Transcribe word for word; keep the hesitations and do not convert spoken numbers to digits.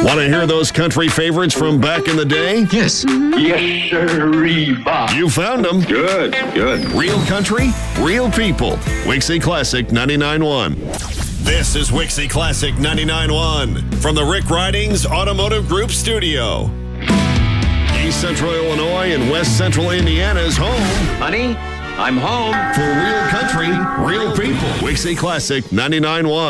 Want to hear those country favorites from back in the day? Yes. Yes, sir, Bob. You found them. Good, good. Real country, real people. Wixie Classic ninety-nine point one. This is Wixie Classic ninety-nine point one from the Rick Ridings Automotive Group studio. East Central Illinois and West Central Indiana's home Honey, I'm home. for real country, real people. Wixie Classic ninety-nine point one.